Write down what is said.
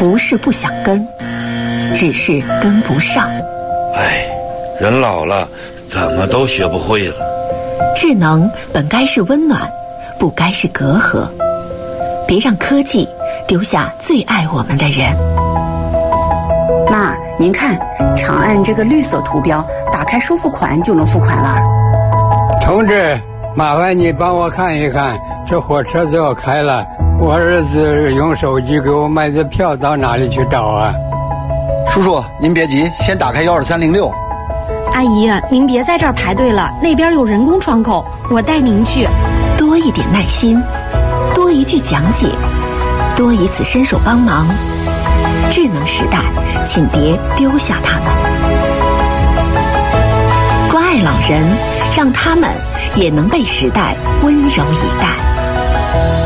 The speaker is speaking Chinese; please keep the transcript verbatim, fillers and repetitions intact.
不是不想跟，只是跟不上。 哎，人老了，怎么都学不会了。 智能本该是温暖，不该是隔阂。别让科技丢下最爱我们的人。 妈，您看，长按这个绿色图标，打开收付款就能付款了。 同志，麻烦你帮我看一看，这火车都要开了，我儿子用手机给我买的票到哪里去找啊？ 叔叔，您别急，先打开幺二三零六。 阿姨，您别在这儿排队了，那边有人工窗口，我带您去。 多一点耐心，多一句讲解，多一次伸手帮忙。智能时代，请别丢下他们。关爱老人，让他们也能被时代温柔以待。